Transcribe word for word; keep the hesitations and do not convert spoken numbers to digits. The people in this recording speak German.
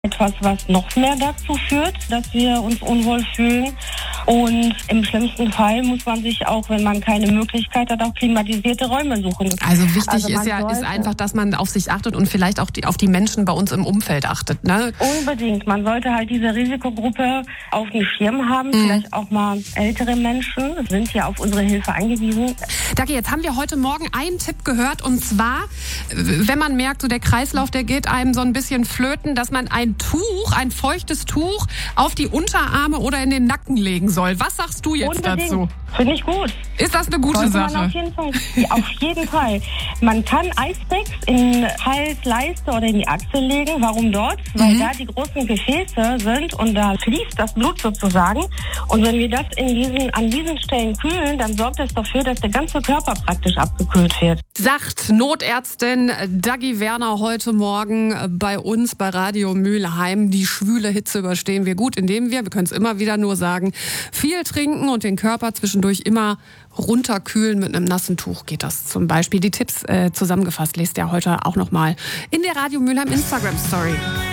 Etwas, was noch mehr dazu führt, dass wir uns unwohl fühlen. Und im schlimmsten Fall muss man sich auch, wenn man keine Möglichkeit hat, auch klimatisierte Räume suchen. Also wichtig Also ist ja ist einfach, dass man auf sich achtet und vielleicht auch die, auf die Menschen bei uns im Umfeld achtet, ne? Unbedingt. Man sollte halt diese Risikogruppe auf dem Schirm haben. Mhm. Vielleicht auch mal ältere Menschen sind ja auf unsere Hilfe angewiesen. Dagi, jetzt haben wir heute Morgen einen Tipp gehört, und zwar, wenn man merkt, so der Kreislauf, der geht einem so ein bisschen flöten, dass man ein Tuch, ein feuchtes Tuch auf die Unterarme oder in den Nacken legen soll. Was sagst du jetzt Unbedingt. dazu? Finde ich gut. Ist das eine gute Sollte Sache? Man auf jeden Fall. Ja, auf jeden Fall. Man kann Eispicks in Hals, Leiste oder in die Achsel legen. Warum dort? Weil mhm. da die großen Gefäße sind und da fließt das Blut sozusagen. Und wenn wir das in diesen, an diesen Stellen kühlen, dann sorgt das dafür, dass der ganze Körper praktisch abgekühlt wird. Sagt Notärztin Dagi Werner heute Morgen bei uns bei Radio Mülheim. Die schwüle Hitze überstehen wir gut, indem wir, wir können es immer wieder nur sagen, viel trinken und den Körper zwischendurch immer runterkühlen. Mit einem nassen Tuch geht das zum Beispiel. Die Tipps äh, zusammengefasst lest ihr heute auch nochmal in der Radio Mülheim Instagram Story.